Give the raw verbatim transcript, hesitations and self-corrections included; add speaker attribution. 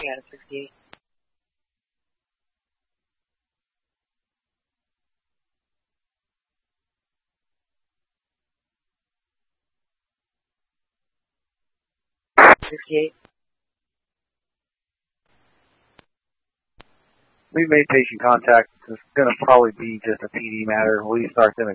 Speaker 1: Hang on, sixty-eight. sixty-eight.
Speaker 2: We've made patient contact. It's going to probably be just a P D matter. Will you start them at